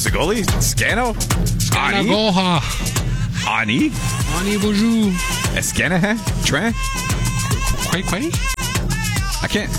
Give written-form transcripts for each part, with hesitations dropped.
goalie? Scano? Ani? Goha. Ani? Ani bonjour. Escanahan? Tran? Quay? I can't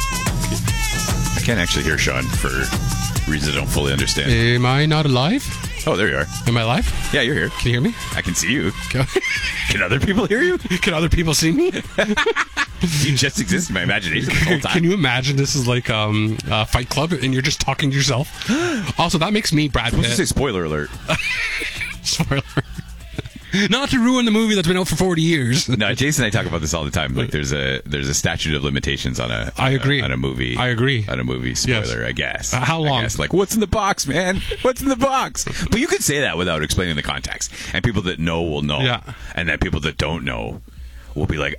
actually hear Sean for reasons I don't fully understand. Am I not alive? Oh, there you are. Am I alive? Yeah, you're here. Can you hear me? I can see you. Can Can other people hear you? other people see me? You just exist in my imagination the whole time. Can you imagine this is like Fight Club and you're just talking to yourself? Also, that makes me Brad I was supposed to Pitt. say spoiler alert. Spoiler. Not to ruin the movie that's been out for 40 years. No, Jason and I talk about this all the time. Like, there's a statute of limitations on a. I agree. On a movie. I agree. On a movie spoiler, Yes. I guess. How long? I guess. Like, what's in the box, man? What's in the box? But you could say that without explaining the context, and people that know will know. Yeah. And then people that don't know will be like,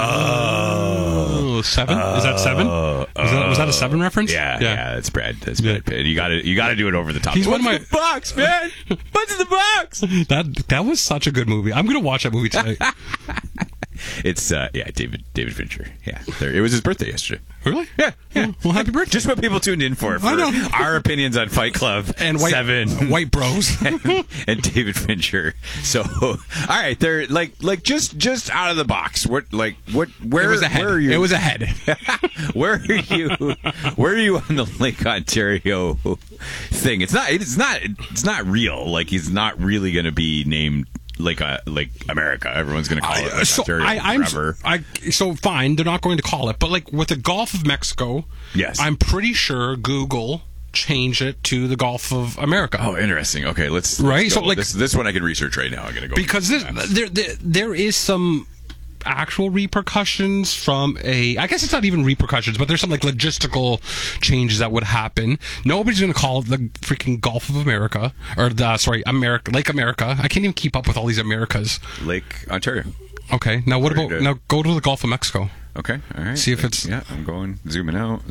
oh. 7? Is that 7? Was that a 7 reference? Yeah. It's Brad. That's Brad Pitt. You got to do it over the top. He's What's one of in the box, man? What's in the box? That was such a good movie. I'm gonna watch that movie tonight. It's David Fincher. Yeah, it was his birthday yesterday. Really? Yeah. Well, happy birthday. Just what people tuned in for I know. our opinions on Fight Club And 7 white bros. and David Fincher. So, all right, they're like just out of the box. Where It was a head. Where are you? It was a head. Where are you? Where are you on the Lake Ontario thing? It's not real. Like, he's not really going to be named like America. Everyone's going to call it Lake Ontario forever. So fine, they're not going to call it, but like with the Gulf of Mexico, Yes. I'm pretty sure Google changed it to the Gulf of America. Oh, interesting. Okay, let's Right? go. So, like- this one I can research right now. I'm going to go Because there is some actual repercussions from I guess it's not even repercussions, but there's some like logistical changes that would happen. Nobody's going to call it the freaking Gulf of America or Lake America. I can't even keep up with all these Americas. Lake Ontario. Okay, now what about now go to the Gulf of Mexico? Okay, all right. See if it's I'm going zooming out,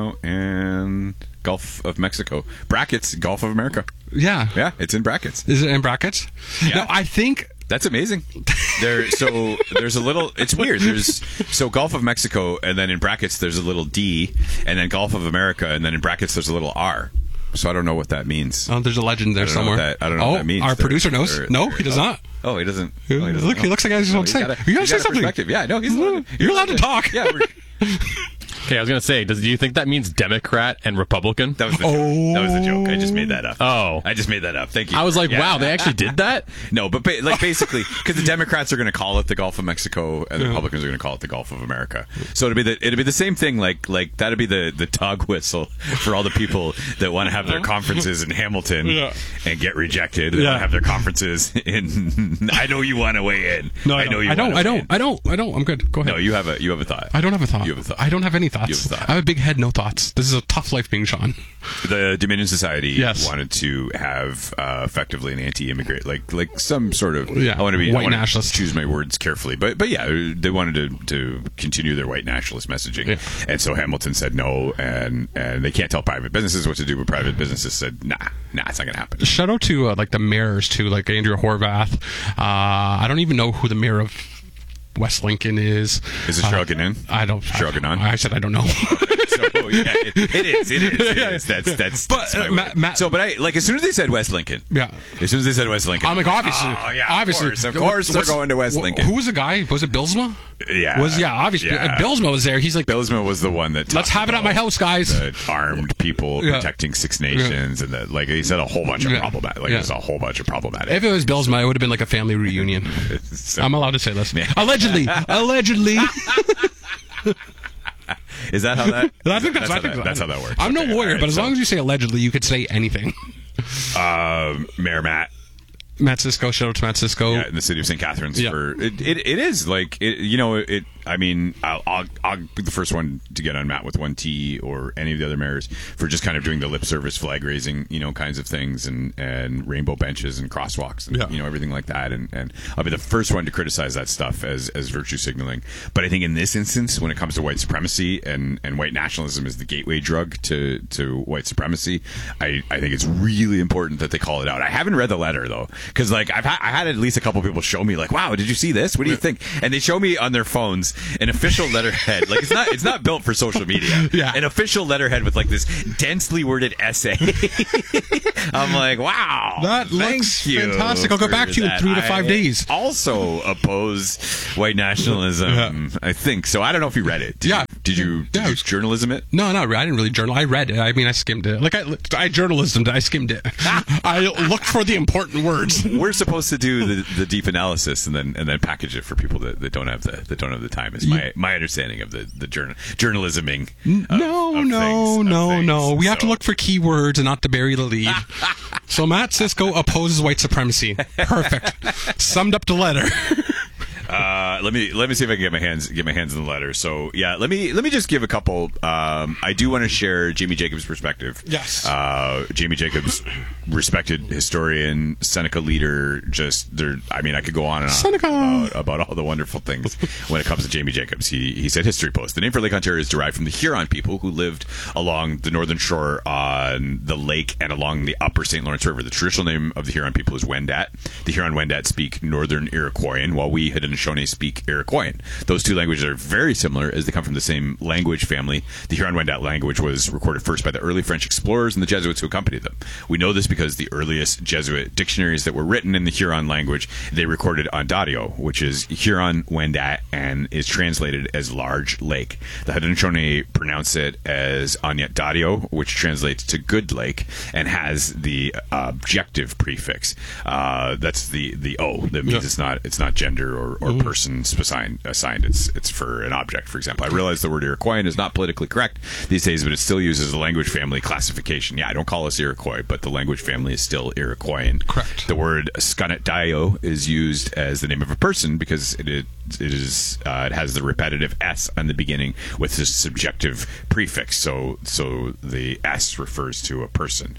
and Gulf of Mexico brackets Gulf of America. Yeah, It's in brackets. Is it in brackets? Yeah. No, I think. That's amazing. There's a little. It's weird. There's Gulf of Mexico, and then in brackets there's a little D, and then Gulf of America, and then in brackets there's a little R. So I don't know what that means. Oh, there's a legend there somewhere. I don't know what that means. Our producer knows. No, he does not. Oh, he doesn't. Look, he looks like I just want to say. You gotta say something. Yeah, no, You're allowed to talk. Yeah. Okay, I was gonna say, do you think that means Democrat and Republican? That was the joke. That was the joke. I just made that up. Oh. I just made that up. Thank you. I was like, wow, they actually did that? No, but basically, because the Democrats are going to call it the Gulf of Mexico, and the Republicans are going to call it the Gulf of America. So it'd be the same thing. Like that'd be the dog whistle for all the people that want to have their conferences in Hamilton and get rejected. They want to have their conferences in. I know you want to weigh in. No, I know you. I don't. I'm good. Go ahead. No, you have a thought. I don't have a thought. You have a thought. I don't have any thoughts. You have a thought. I have a big head, no thoughts. This is a tough life being Sean. The Dominion Society Yes. wanted to have effectively an anti-immigrant, like some sort of. Yeah, I want to white nationalist. Choose my words carefully, but yeah, they wanted to continue their white nationalist messaging, and so Hamilton said no, and they can't tell private businesses what to do, but private businesses said nah, it's not going to happen. Shout out to like the mayors too, like Andrea Horvath. I don't even know who the mayor of West Lincoln is. Is it Cheryl Gannon? I don't. Cheryl Gannon? I said I don't know. So yeah, it is. That's. But, my Matt- so, but I like as soon as they said West Lincoln. Yeah. As soon as they said West Lincoln, I'm like, obviously. Oh yeah, obviously. Of course they're going to West Lincoln. Who was the guy? Was it Billsma? Yeah. Obviously. Yeah. Billsma was there. He's like, Billsma was the one that. let's have it at my house, guys. The armed people protecting Six Nations, and that, like, he said a whole bunch of problematic. Like, there's a whole bunch of problematic. If it was Billsma, it would have been like a family reunion. So, I'm allowed to say this. Yeah. Allegedly. is that how that? I think that's how that works. I'm no Okay, lawyer, all right, but as so, long as you say allegedly, you could say anything. Mayor Matt Cisco, shout out to Matt Cisco. in the city of St. Catharines Yeah. for it is like it. I mean, I'll be the first one to get on Matt with 1T or any of the other mayors for just kind of doing the lip service flag raising, kinds of things and rainbow benches and crosswalks and everything like that. And I'll be the first one to criticize that stuff as virtue signaling. But I think in this instance, when it comes to white supremacy and white nationalism is the gateway drug to white supremacy, I think it's really important that they call it out. I haven't read the letter though, because like I had at least a couple people show me like, wow, did you see this? What do you think? And they show me on their phones oppose an official letterhead. Like it's not built for social media. Yeah. An official letterhead with like this densely worded essay. I'm like, wow. That thank looks you fantastic. I'll go for back to you in that. 3 to 5 days. Also oppose white nationalism. I think so. I don't know if you read it. Did you journalism it? No, not really. I didn't really journal. I read it. I mean, I skimmed it. Like I journalismed it. I skimmed it. I looked for the important words. We're supposed to do the deep analysis and then package it for people that don't have the time. Is my understanding of the journalisming. No. We have to look for keywords and not to bury the lead. So Matt Cisco opposes white supremacy. Perfect. Summed up the letter. Let me see if I can get my hands in the letter. So yeah, let me just give a couple. I do want to share Jamie Jacobs' perspective. Yes. Jamie Jacobs, respected historian, Seneca leader. I mean, I could go on and on about all the wonderful things when it comes to Jamie Jacobs. He said, History Post: the name for Lake Ontario is derived from the Huron people who lived along the northern shore on the lake and along the upper St. Lawrence River. The traditional name of the Huron people is Wendat. The Huron Wendat speak Northern Iroquoian, while we Haudenosaunee speak Iroquoian. Those two languages are very similar as they come from the same language family. The Huron-Wendat language was recorded first by the early French explorers and the Jesuits who accompanied them. We know this because the earliest Jesuit dictionaries that were written in the Huron language, they recorded Ontario, which is Huron-Wendat and is translated as large lake. The Haudenosaunee pronounce it as Onyat-Dario, which translates to good lake and has the objective prefix. That's the O. That means it's not gender or person assigned. It's for an object, for example. I realize the word Iroquoian is not politically correct these days, but it still uses the language family classification. Yeah, I don't call us Iroquois, but the language family is still Iroquoian. Correct. The word Skanat-Dayo is used as the name of a person because it has the repetitive S on the beginning with this subjective prefix. So the S refers to a person.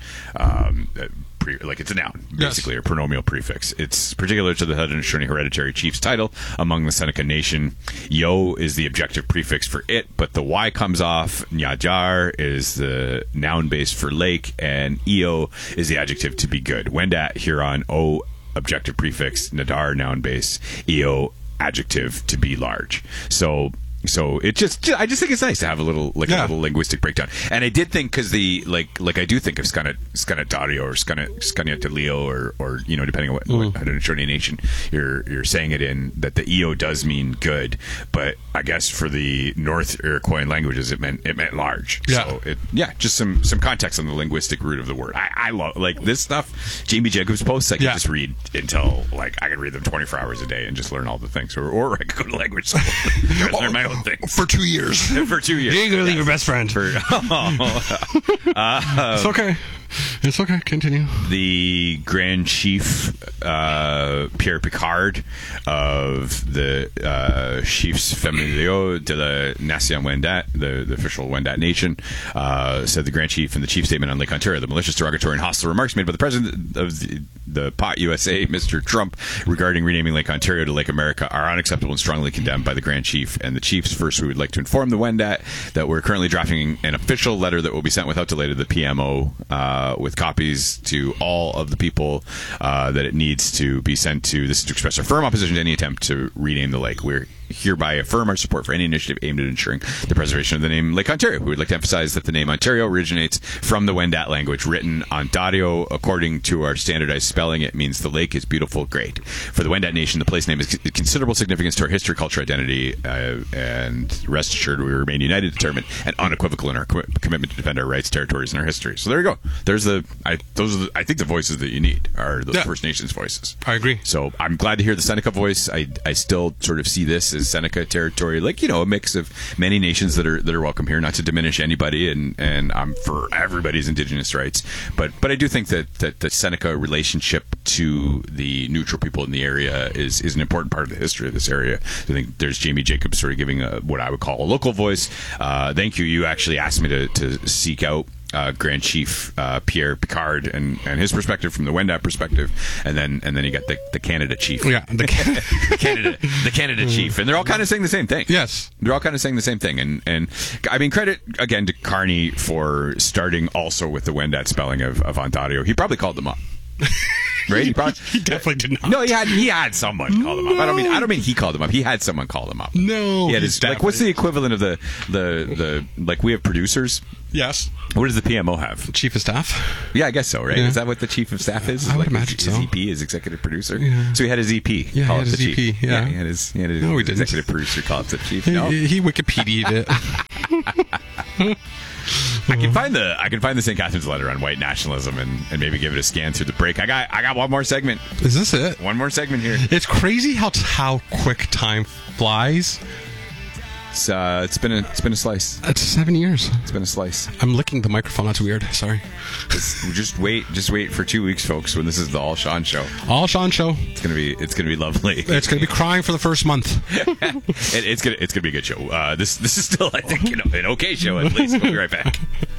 Like it's a noun, basically, or pronominal prefix. It's particular to the Haudenosaunee hereditary chief's title among the Seneca Nation. Yo is the objective prefix for it, but the Y comes off. Nyajar is the noun base for lake, and Eo is the adjective to be good. Wendat, Huron, O, objective prefix, Nadar, noun base, Eo, adjective to be large. So it I just think it's nice to have a little linguistic breakdown. And I did think because I do think of Skanat-Dario or Skanat-Dario or depending on what Haudenosaunee Nation you're saying it in, that the EO does mean good, but I guess for the North Iroquoian languages it meant large. Yeah. So just some context on the linguistic root of the word. I love this stuff. Jamie Jacobs posts I can just read until I can read them 24 hours a day and just learn all the things, or I could go to language school and learn my own things. For 2 years. For 2 years. You ain't gonna leave your best friend. It's okay. It's okay. Continue. The Grand Chief Pierre Picard of the Chiefs Familiaux de la Nation Wendat, the official Wendat nation, said the Grand Chief in the Chief Statement on Lake Ontario, the malicious, derogatory, and hostile remarks made by the President of the POT USA, Mr. Trump, regarding renaming Lake Ontario to Lake America are unacceptable and strongly condemned by the Grand Chief and the Chiefs. First, we would like to inform the Wendat that we're currently drafting an official letter that will be sent without delay to the PMO with copies to all of the people that it needs to be sent to. This is to express our firm opposition to any attempt to rename the lake. We're hereby affirm our support for any initiative aimed at ensuring the preservation of the name Lake Ontario. We would like to emphasize that the name Ontario originates from the Wendat language, written Ontario. According to our standardized spelling, it means the lake is beautiful, great. For the Wendat nation, the place name has considerable significance to our history, culture, identity, and rest assured we remain united, determined, and unequivocal in our commitment to defend our rights, territories, and our history. So there you go. There's I think the voices that you need are the First Nations voices. I agree. So I'm glad to hear the Seneca voice. I still sort of see this as Seneca territory, a mix of many nations that are welcome here. Not to diminish anybody, and I'm for everybody's Indigenous rights, but I do think that the Seneca relationship to the neutral people in the area is an important part of the history of this area. I think there's Jamie Jacobs sort of giving what I would call a local voice. Thank you. You actually asked me to seek out Grand Chief Pierre Picard and his perspective from the Wendat perspective, and then you got the Canada Chief. Yeah, the Canada Chief, and they're all kind of saying the same thing. Yes, they're all kind of saying the same thing, and I mean credit again to Carney for starting also with the Wendat spelling of Ontario. He probably called them up. right? He definitely did not. No, he had someone call him up. I don't mean he called him up. He had someone call him up. No, he had he's like what's the equivalent of the like we have producers. Yes. What does the PMO have? Chief of staff? Yeah, I guess so, right? Yeah. Is that what the chief of staff is? I would like imagine his so. EP, his executive producer? Yeah. So he had his EP. Yeah, he call had up his the EP, chief. yeah. He had his No, he didn't. executive producer call up the chief. He, No? he Wikipedia'd it. I can find the St. Catharines letter on white nationalism and maybe give it a scan through the break. I got one more segment. Is this it? One more segment here. It's crazy how quick time flies. It's been a slice. It's 7 years. It's been a slice. I'm licking the microphone. That's weird. Sorry. Just wait for 2 weeks, folks. When this is the All Sean show, All Sean show. it's gonna be lovely. It's gonna be crying for the first month. It's gonna be a good show. This is still, I think, an okay show at least. We'll be right back.